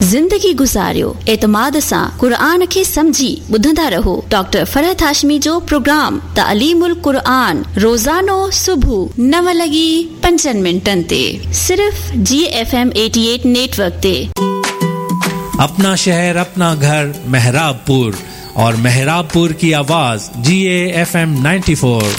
ज़िंदगी गुज़ारियो एतमाद सां क़ुरान खे समझी ॿुधंदा रहो। डॉक्टर फरहत हाशमी जो प्रोग्राम तालीमुल क़ुरान रोज़ानो सुबुह 9:05 ते सिर्फ GFM 88 नेटवर्क ते। अपना शहर अपना घर मेहराबपुर और मेहराबपुर की आवाज GAFM 94।